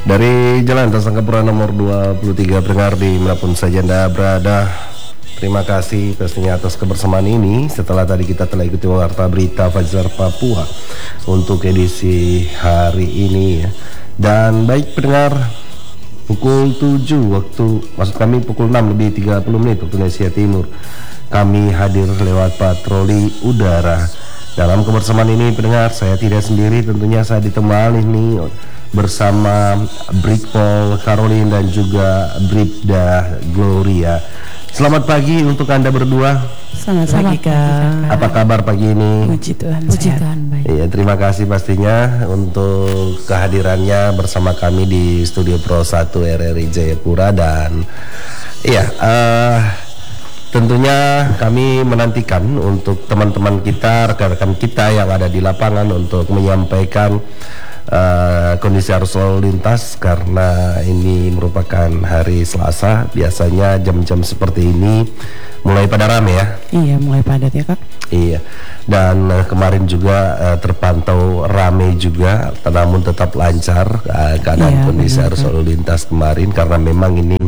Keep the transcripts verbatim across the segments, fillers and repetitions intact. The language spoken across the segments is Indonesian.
Dari Jalan Tol Sangkapura nomor dua puluh tiga pendengar dimanapun saja Anda berada, terima kasih pastinya atas kebersamaan ini. Setelah tadi kita telah ikuti warta berita Fajar Papua untuk edisi hari ini ya. Dan baik pendengar, pukul tujuh waktu, maksud kami pukul enam lebih tiga puluh menit waktu Indonesia Timur, kami hadir lewat patroli udara. Dalam kebersamaan ini pendengar, saya tidak sendiri, tentunya saya ditemani nih bersama Brigpol Caroline dan juga Bribda Gloria. Selamat pagi untuk Anda berdua. Selamat pagi Kak. Apa kabar pagi ini? Puji Tuhan. Puji Tuhan, baik. Iya, terima kasih pastinya untuk kehadirannya bersama kami di Studio Pro satu R R I Jayapura. Dan iya, uh, tentunya kami menantikan untuk teman-teman kita, rekan-rekan kita yang ada di lapangan untuk menyampaikan Uh, kondisi arus lalu lintas, karena ini merupakan hari Selasa. Biasanya jam-jam seperti ini mulai pada rame ya. Iya, mulai padat ya Kak. Iya, dan uh, kemarin juga uh, terpantau rame juga, namun tetap lancar uh, keadaan iya, kondisi benar, arus Kak. lalu lintas kemarin, karena memang ini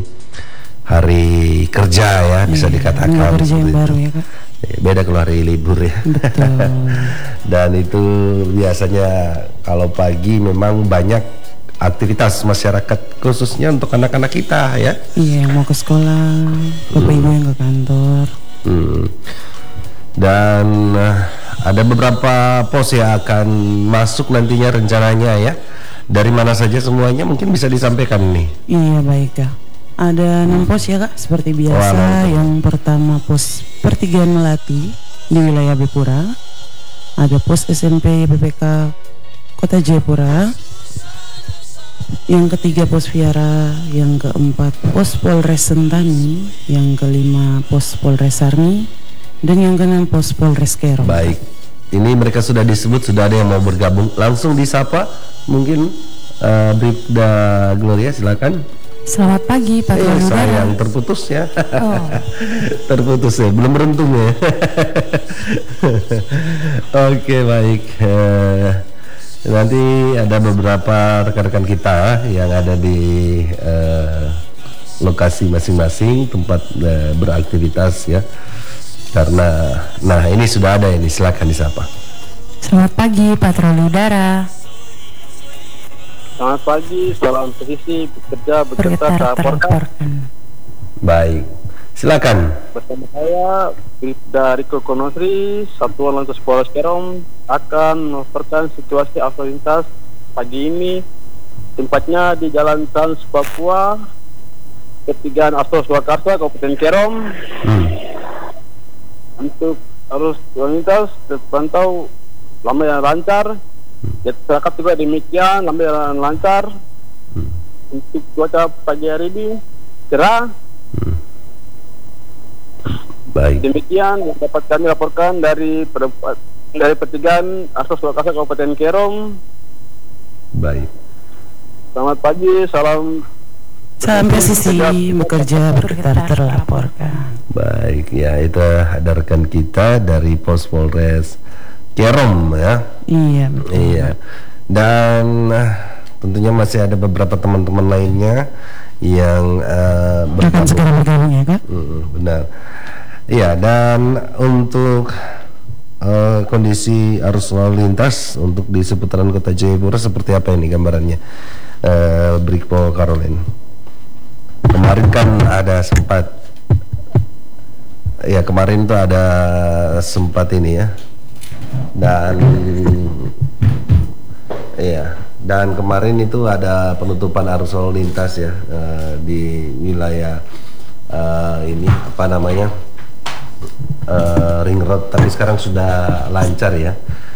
hari kerja ya, bisa iya, dikatakan kerja yang seperti baru itu. ya Kak. Beda kalau hari libur ya. Betul. Dan itu biasanya kalau pagi memang banyak aktivitas masyarakat, khususnya untuk anak-anak kita ya. Iya, yang mau ke sekolah, bapak Hmm. ibu yang ke kantor. hmm. Dan uh, ada beberapa pos yang akan masuk nantinya rencananya ya. Dari mana saja semuanya mungkin bisa disampaikan nih. Iya, baik Kak. Ada enam pos ya Kak, seperti biasa. Oh, yang pertama pos Pertigaan Melati di wilayah Bepura. Ada pos S M P B P K Kota Jayapura. Yang ketiga pos Viara. Yang keempat pos Polres Sentani. Yang kelima pos Polres Sarmi. Dan yang keenam pos Polres Kero. Baik, ini mereka sudah disebut, sudah ada yang mau bergabung. Langsung disapa mungkin uh, Bribda Gloria, silakan. Selamat pagi Pak Eh, Udara. sayang terputus ya. Oh. Terputus ya, belum beruntung ya. Oke, baik. Eh, nanti ada beberapa rekan-rekan kita yang ada di eh, lokasi masing-masing tempat eh, beraktivitas ya. Karena, nah ini sudah ada ini, silakan disapa. Selamat pagi Patroli Udara. Selamat pagi, salam posisi, bekerja, bekerja, Bergetar laporkan. terlaporkan. Baik, silakan. Bersama saya, Bribda Riko Konosri, Satuan Lantas Polres Kerom, akan melaporkan situasi arus lalu lintas pagi ini. Tempatnya di Jalan Trans Papua, Pertigaan Astro Surakarta, Kabupaten Kerom. Hmm. Untuk arus lalu lintas terpantau lama yang lancar. Ya, masyarakat juga demikian, lambat dan lancar. Hmm. Untuk cuaca pagi hari ini cerah. Hmm. Baik. Demikian yang dapat kami laporkan dari dari Pertigaan Astro Surakarta Kabupaten Kerom. Baik. Selamat pagi, salam. Salam presisi, bekerja, bergetar, terlaporkan. Baik, ya itu ada rekan kita dari Pos Polres Kerom ya. Iya, betul. Iya. Dan uh, tentunya masih ada beberapa teman-teman lainnya yang uh, Akan segera bergabung ya Kak. Mm, benar. Iya, dan untuk uh, kondisi arus lalu lintas untuk di seputaran Kota Jayapura seperti apa ini gambarannya, uh, Brigpol Caroline? Kemarin kan ada sempat, ya kemarin tuh ada sempat ini ya, dan iya, dan kemarin itu ada penutupan arus lalu lintas ya uh, di wilayah uh, ini apa namanya uh, Ring Road, tapi sekarang sudah lancar ya.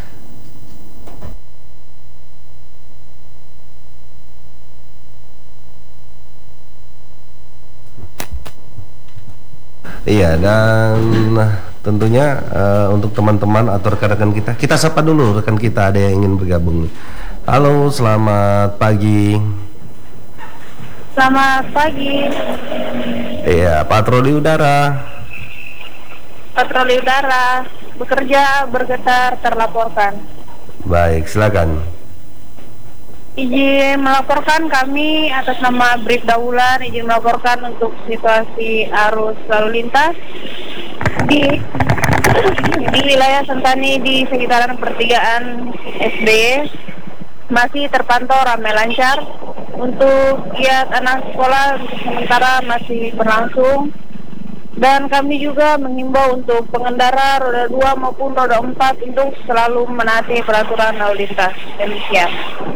Iya, dan tentunya uh, untuk teman-teman atau rekan-rekan kita, kita sapa dulu rekan kita, ada yang ingin bergabung. Halo, selamat pagi. Selamat pagi. Iya, patroli udara. Patroli udara, bekerja, bergetar, terlaporkan. Baik, silakan. izin melaporkan kami atas nama Bribda Wulan, izin melaporkan untuk situasi arus lalu lintas di di wilayah Sentani di sekitaran pertigaan S B Y masih terpantau ramai lancar. Untuk giat anak sekolah untuk sementara masih berlangsung, dan kami juga mengimbau untuk pengendara roda dua maupun roda empat untuk selalu menaati peraturan lalu lintas. Demikian.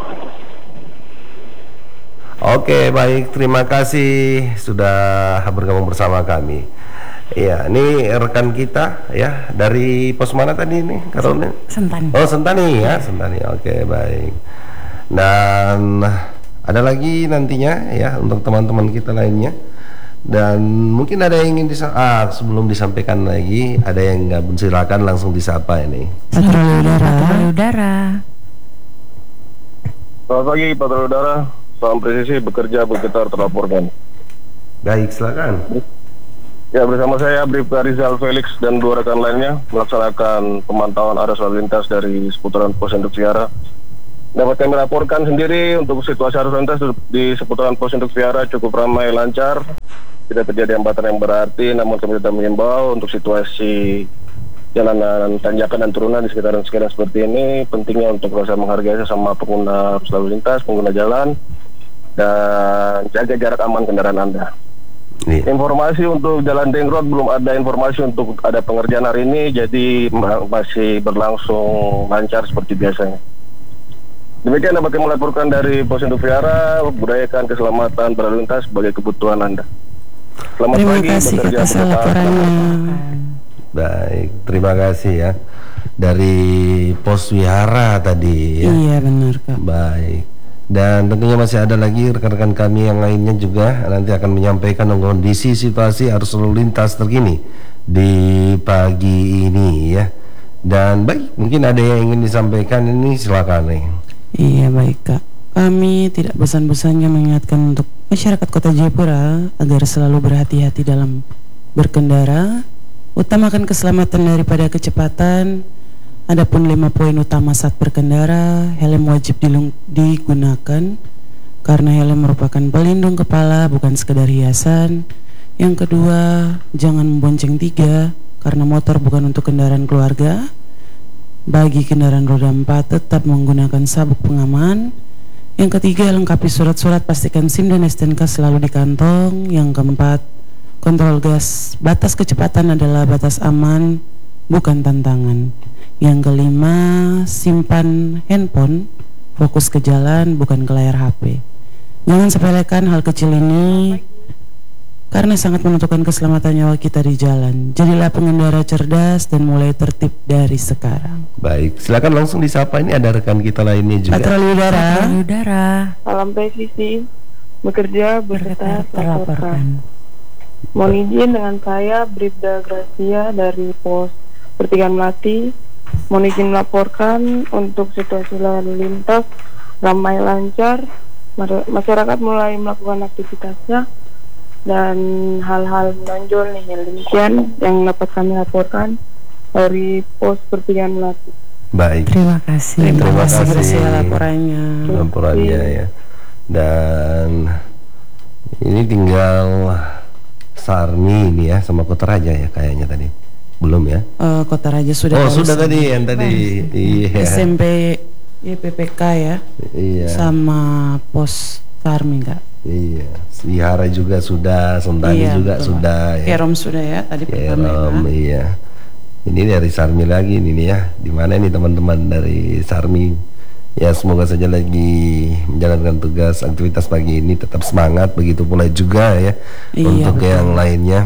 Oke, baik, terima kasih sudah bergabung bersama kami. Iya, ini rekan kita ya dari pos mana tadi ini, Karolina? Sentani. Oh, Sentani ya, Sentani. Oke, baik. Dan ada lagi nantinya ya untuk teman-teman kita lainnya. Dan mungkin ada yang ingin disa ah, sebelum disampaikan lagi, ada yang nggak, silakan langsung disapa ini. Patroli udara. Patroli udara. Selamat pagi, patroli udara. Salam presisi, bekerja bergetar terlaporkan. Baik, silakan. Ya, bersama saya Bribda Rizal Felix dan dua rekan lainnya melaksanakan pemantauan arus lalu lintas dari seputaran Pos Induk Vihara. Dapat kami laporkan sendiri untuk situasi arus lalu lintas di seputaran Pos Induk Vihara cukup ramai lancar, tidak terjadi hambatan yang berarti. Namun kami tetap mengimbau untuk situasi jalanan tanjakan dan turunan di sekitaran-sekitaran seperti ini, pentingnya untuk rasa menghargai sesama pengguna arus lalu lintas, pengguna jalan, dan jaga jarak aman kendaraan Anda. Iya. Informasi untuk Jalan Deng Road belum ada informasi untuk ada pengerjaan hari ini, jadi masih berlangsung lancar seperti biasanya. Demikian dapat kami laporkan dari Pos Induk Vihara, budayakan keselamatan berlalu lintas sebagai kebutuhan Anda. Selamat Terima pagi, kasih bekerja atas bergetar. laporannya. Baik, terima kasih ya dari Pos Vihara tadi ya. Iya benar Kak. Baik. Dan tentunya masih ada lagi rekan-rekan kami yang lainnya juga nanti akan menyampaikan kondisi situasi arus lalu lintas terkini di pagi ini ya. Dan baik, mungkin ada yang ingin disampaikan ini, silakan nih. Iya baik Kak. Kami tidak bosan-bosannya mengingatkan untuk masyarakat Kota Jayapura agar selalu berhati-hati dalam berkendara, utamakan keselamatan daripada kecepatan. Adapun lima poin utama saat berkendara, helm wajib dilung- digunakan karena helm merupakan pelindung kepala, bukan sekedar hiasan. Yang kedua, jangan membonceng tiga karena motor bukan untuk kendaraan keluarga. Bagi kendaraan roda empat, tetap menggunakan sabuk pengaman. Yang ketiga, lengkapi surat-surat, pastikan SIM dan S T N K selalu di kantong. Yang keempat, kontrol gas. Batas kecepatan adalah batas aman, bukan tantangan. Yang kelima, simpan handphone, fokus ke jalan, bukan ke layar H P. Jangan sepelekan hal kecil ini karena sangat menentukan keselamatan nyawa kita di jalan. Jadilah pengendara cerdas dan mulai tertib dari sekarang. Baik, silakan langsung disapa, ini ada rekan kita lainnya juga. Patroli udara. Patroli udara. Salam presisi, bekerja bergetar Bergetar terlaporkan. terlaporkan. Mohon izin dengan saya Bribda Gracia dari Pos Pertigaan Melati. Mohon izin melaporkan untuk situasi lalu lintas ramai lancar, masyarakat mulai melakukan aktivitasnya dan hal-hal menonjol nih. Demikian yang dapat kami laporkan dari Pos Pertigaan Melati. Baik, Terima kasih. Terima Terima kasih kasih. Gracia laporannya. laporannya ya. Dan ini tinggal Sarmi ini ya sama Kota Raja ya kayaknya tadi. Belum ya? Eh, Kota Raja sudah. Oh, barusan. sudah tadi yang tadi. Iya. S M P Y P P K ya, Iya. sama Pos Sarmi Kak. Iya. Vihara juga sudah, Sentani Iya, juga betul, sudah Kak. ya. Kerom sudah ya tadi pertama ya, Kerom, Kak. iya. Ini dari Sarmi lagi ini nih ya. Di mana nih teman-teman dari Sarmi? Ya semoga saja lagi menjalankan tugas aktivitas pagi ini tetap semangat, begitu pula juga ya Iya, untuk betul. yang lainnya.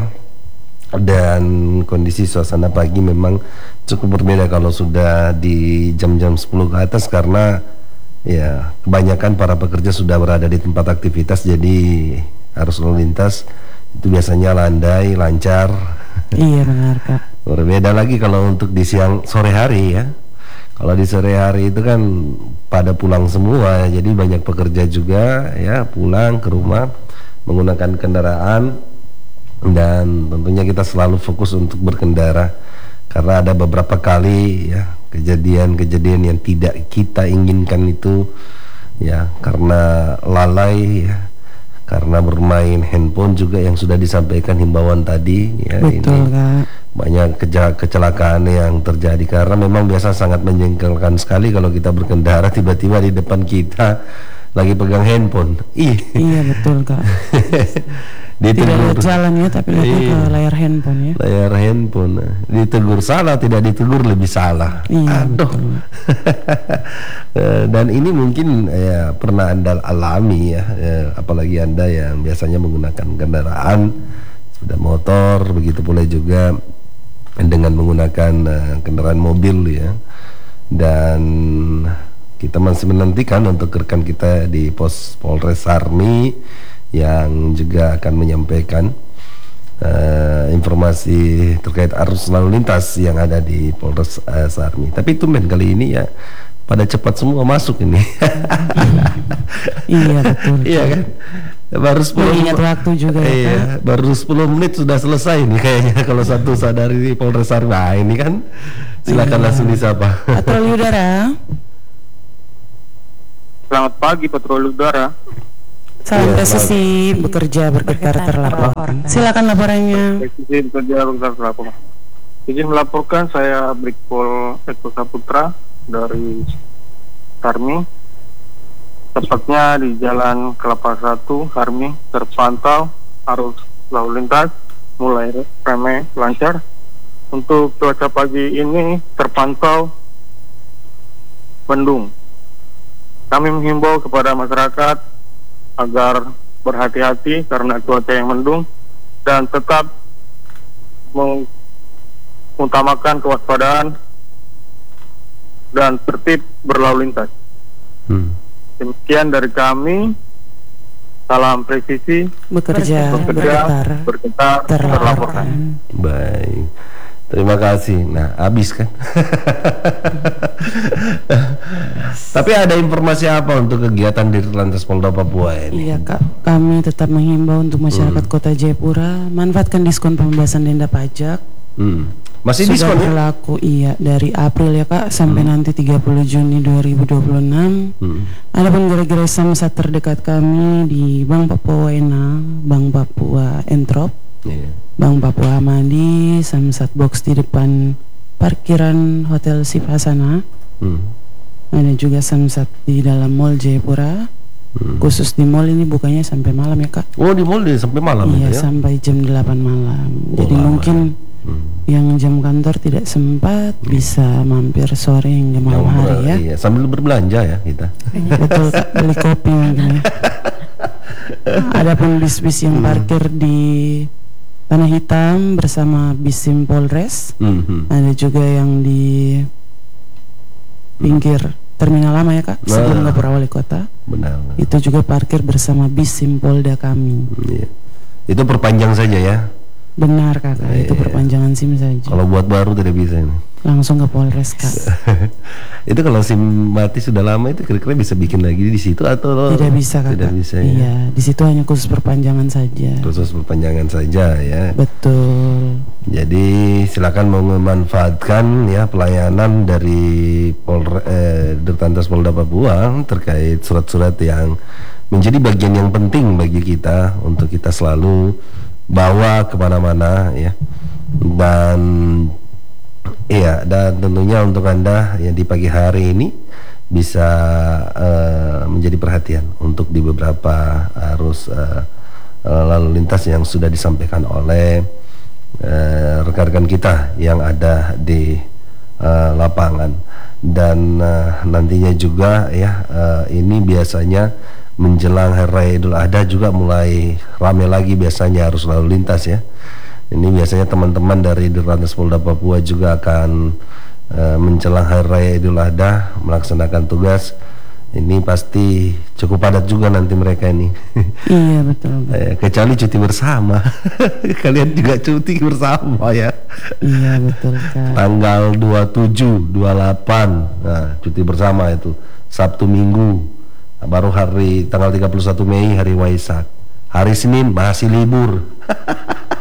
Dan kondisi suasana pagi memang cukup berbeda kalau sudah di jam-jam sepuluh ke atas karena ya kebanyakan para pekerja sudah berada di tempat aktivitas, jadi arus lalu lintas itu biasanya landai, lancar. Iya benar Kak. Berbeda lagi kalau untuk di siang sore hari ya. Kalau di sore hari itu kan pada pulang semua, jadi banyak pekerja juga ya pulang ke rumah menggunakan kendaraan. Dan tentunya kita selalu fokus untuk berkendara karena ada beberapa kali ya kejadian-kejadian yang tidak kita inginkan itu ya, karena lalai ya, karena bermain handphone juga yang sudah disampaikan himbauan tadi ya. Betul, ini Kak. banyak keja- kecelakaan yang terjadi karena memang biasa sangat menjengkelkan sekali kalau kita berkendara tiba-tiba di depan kita lagi pegang handphone. Ih. Iya betul, Kak. Tidak lihat jalan ya, tapi lihat ke layar handphone ya. Layar handphone. Ditegur salah, tidak ditegur lebih salah. Iya, Aduh. Dan ini mungkin ya pernah Anda alami ya, ya, apalagi Anda yang biasanya menggunakan kendaraan sepeda motor, begitu pula juga dengan menggunakan uh, kendaraan mobil ya. Dan kita masih menantikan untuk rekan kita di pos Polres Sarmi yang juga akan menyampaikan uh, informasi terkait arus lalu lintas yang ada di Polres uh, Sarmi. Tapi tumben kali ini ya pada cepat semua masuk ini. Iya betul. Iya kan? Baru sepuluh menit waktu juga ya, iya, kan? baru sepuluh menit sudah selesai nih kayaknya kalau satu sadari di Polres Sarmi. Nah, ini kan silakan iya. langsung disapa. Patroli udara. Selamat pagi patroli udara. Salam Iya, presisi bekerja bergetar terlaporkan. Silakan laporannya. Presisi bekerja bergetar terlaporkan. Izin melaporkan, saya Brigpol Eko Saputra dari Sarmi. Tepatnya di Jalan Kelapa satu Sarmi terpantau arus lalu lintas mulai ramai lancar. Untuk cuaca pagi ini terpantau mendung. Kami menghimbau kepada masyarakat agar berhati-hati karena cuaca yang mendung dan tetap mengutamakan kewaspadaan dan tertib berlalu lintas. Hmm. Demikian dari kami. Salam presisi Bekerja, bergetar, bergetar terlaporkan. Baik. Terima kasih. Nah, habis kan? Tapi ada informasi apa untuk kegiatan di Lantas Polda Papua ini? Iya Kak, kami tetap menghimbau untuk masyarakat Hmm. Kota Jayapura manfaatkan diskon pembebasan denda pajak. Hmm. Masih Sudah diskon ya? berlaku iya dari April ya Kak sampai Hmm. nanti tiga puluh Juni dua ribu dua puluh enam. Hmm. Adapun gerai-gerai samsat terdekat kami di Bank Papua Wena, Bank Papua Entrop, Iya. Bank Papua Amadi, samsat box di depan parkiran Hotel Sipasana. Hmm. Ada juga samsat di dalam Mall Jayapura. Hmm. Khusus di mall ini bukanya sampai malam ya Kak. Oh, di mall deh sampai malam Iya, itu ya? sampai jam delapan malam. Oh, Jadi lama mungkin Hmm. yang jam kantor tidak sempat bisa mampir sore hingga malam Yang hari ber- ya. Iya, sambil berbelanja ya kita. Betul Kak, beli kopi mungkin ya. Adapun bis-bis yang Hmm. parkir di Tanah Hitam bersama bis SIM Polres. Hmm. Hmm. Ada juga yang di pinggir terminal lama ya Kak, sebelum Nah. Gapura Wali Kota. Benar. Itu juga parkir bersama bis SIM Polda kami. Iya. Itu perpanjang saja ya. Benar Kakak, itu Iya. perpanjangan SIM saja. Kalau buat baru tidak bisa ini. Langsung ke Polres Kak. Itu kalau SIM mati sudah lama itu kira-kira bisa bikin lagi di situ atau Tidak bisa Kakak. Tidak bisa ya. Iya, di situ hanya khusus perpanjangan saja. Khusus perpanjangan saja ya. Betul. Jadi silakan memanfaatkan ya pelayanan dari Polre, eh, Dirlantas Polda Papua terkait surat-surat yang menjadi bagian yang penting bagi kita untuk kita selalu bawa kemana-mana ya. Dan iya, dan tentunya untuk Anda yang di pagi hari ini bisa uh, menjadi perhatian untuk di beberapa arus uh, uh, lalu lintas yang sudah disampaikan oleh uh, rekan-rekan kita yang ada di uh, lapangan. Dan uh, nantinya juga ya uh, ini biasanya menjelang Hari Raya Idul Adha juga mulai ramai lagi biasanya arus lalu lintas ya. Ini biasanya teman-teman dari Dirlantas Polda Papua juga akan uh, menjelang Hari Raya Idul Adha melaksanakan tugas. Ini pasti cukup padat juga nanti mereka ini. Iya betul. eh, kecuali cuti bersama. Kalian juga cuti bersama ya. Iya betul Kak. Tanggal dua puluh tujuh, dua puluh delapan, nah cuti bersama itu Sabtu Minggu. Baru hari tanggal tiga puluh satu Mei hari Waisak. Hari Senin masih libur.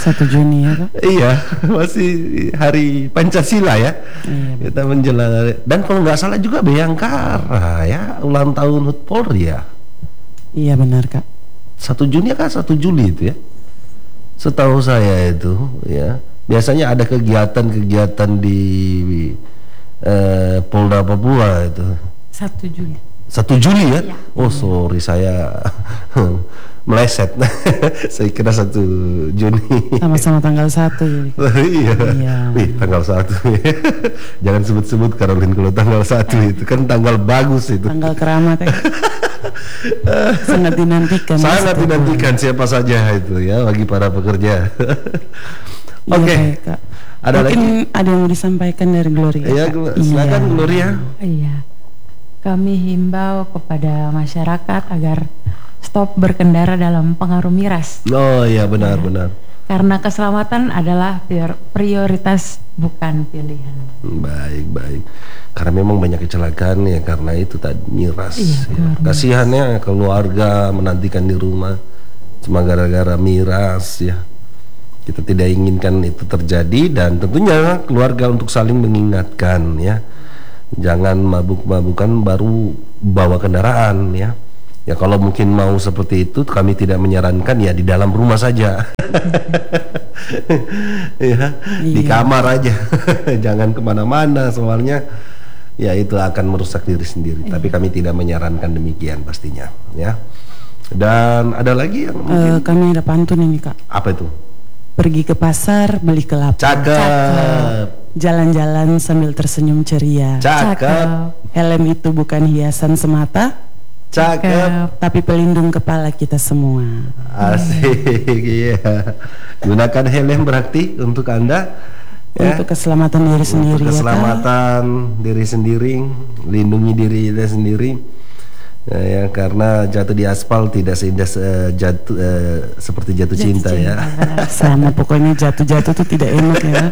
satu Juni ya Kak? Iya, masih hari Pancasila ya. Iya, Kita menjelang, dan kalau nggak salah juga Bayangkara ya, ulang tahun H U T Polri ya. Iya benar Kak. satu Juni kan satu Juli itu ya. Setahu saya itu ya. Biasanya ada kegiatan-kegiatan di eh, Polda Papua itu. satu Juli. satu Juli ya? Iya. Oh sorry saya meleset. Saya kira satu Juni. Sama-sama tanggal satu. Iya. Iya. Wih, tanggal satu. Jangan sebut-sebut Caroline kalau tanggal satu itu kan tanggal bagus itu. Tanggal keramat ya. Sangat dinantikan. Sangat ya, dinantikan siapa saja itu ya bagi para pekerja. Iya, Oke. baik, Kak. Ada Mungkin lagi? ada yang mau disampaikan dari Gloria. Iya, Kak? silakan Iya. Gloria. Iya. Kami himbau kepada masyarakat agar stop berkendara dalam pengaruh miras. Oh iya benar-benar. Karena keselamatan adalah prior- prioritas bukan pilihan. Baik baik. Karena memang banyak kecelakaan ya karena itu tadi miras. Iya, Ya. pengaruh miras. Kasihannya keluarga menantikan di rumah cuma gara-gara miras ya. Kita tidak inginkan itu terjadi dan tentunya keluarga untuk saling mengingatkan ya. Jangan mabuk-mabukan baru bawa kendaraan ya. Ya kalau mungkin mau seperti itu kami tidak menyarankan ya di dalam rumah saja. Ya, di Iya. kamar aja. Jangan kemana-mana soalnya ya itu akan merusak diri sendiri. Tapi kami tidak menyarankan demikian pastinya ya. Dan ada lagi yang Eh, kami ada pantun ini Kak. apa itu? Pergi ke pasar beli kelapa. Cakep. Jalan-jalan sambil tersenyum ceria. Cakep. Helm itu bukan hiasan semata, Cakep. tapi pelindung kepala kita semua. Asik. Iya. Gunakan helm berarti untuk Anda ya. Untuk keselamatan diri sendiri Untuk ya Kak. keselamatan diri sendiri, lindungi diri kita sendiri. Ya, ya, karena jatuh di aspal tidak seindah eh, jatuh eh, seperti jatuh, cinta, ya. Sama pokoknya jatuh-jatuh tuh tidak enak ya.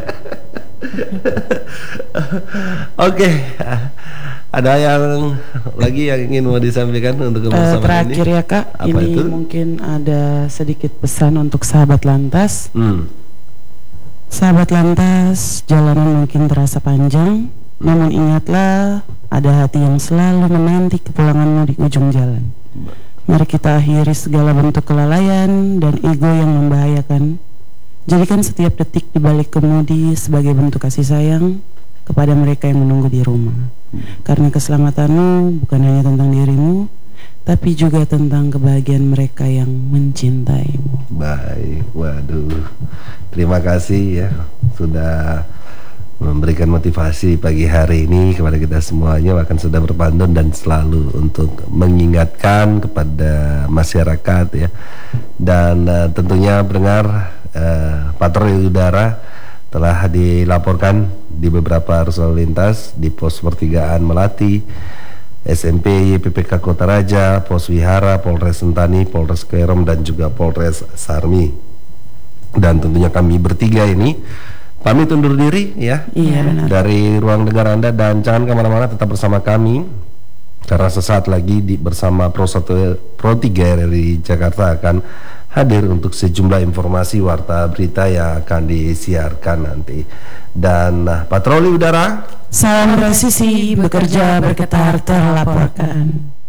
Oke, ada yang lagi yang ingin mau disampaikan untuk Eh, kebersamaan terakhir ini? ya Kak, Apa ini itu? mungkin ada sedikit pesan untuk sahabat lantas. Hmm. Sahabat lantas, jalanan mungkin terasa panjang, namun ingatlah ada hati yang selalu menanti kepulanganmu di ujung jalan. Mari kita akhiri segala bentuk kelalaian dan ego yang membahayakan. Jadikan setiap detik di balik kemudi sebagai bentuk kasih sayang kepada mereka yang menunggu di rumah. Karena keselamatanmu bukan hanya tentang dirimu, tapi juga tentang kebahagiaan mereka yang mencintaimu. Baik, waduh, terima kasih ya sudah memberikan motivasi pagi hari ini kepada kita semuanya, bahkan sudah berpantun dan selalu untuk mengingatkan kepada masyarakat ya. Dan uh, tentunya pendengar, uh, patroli udara telah dilaporkan di beberapa arus lalu lintas di pos pertigaan Melati, S M P Y P P K Kota Raja, Pos Wihara, Polres Sentani, Polres Kerom, dan juga Polres Sarmi. Dan tentunya kami bertiga ini pamit undur diri ya. Iya benar. Dari ruang dengar Anda, dan jangan kemana-mana, tetap bersama kami karena sesaat lagi di bersama Pro satu Pro tiga R R I Jakarta akan hadir untuk sejumlah informasi warta berita yang akan disiarkan nanti. Dan nah, patroli udara, Salam presisi, bekerja bergetar terlaporkan.